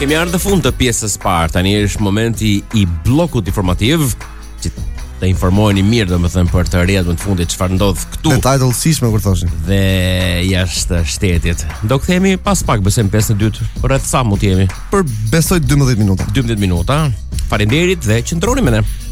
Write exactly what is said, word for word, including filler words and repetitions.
Kemi ardhur në fund të pjesës së parë. Tani është momenti i bllokut informativ, që të informoheni mirë, domethënë për të rrjedhën të fundit çfarë ndodh këtu. Detaj të rëndësishme kur thoshin. Dhe jashtë shtetit. Do kthehemi pas pak, besoj në pjesën e dytë. Rreth sa mund të jemi? Për besoj dymbëdhjetë minuta. dymbëdhjetë minuta. Faleminderit dhe qëndroni me ne.